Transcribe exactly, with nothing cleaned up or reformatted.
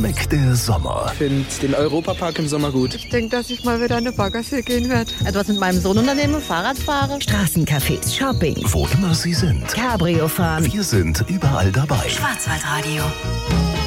schmeckt der Sommer. Ich finde den Europapark im Sommer gut. Ich denke, dass ich mal wieder eine Baggersee gehen werde. Etwas mit meinem Sohn unternehmen, Fahrrad fahren. Straßencafés, Shopping. Wo immer Sie sind. Cabrio fahren. Wir sind überall dabei. Schwarzwaldradio.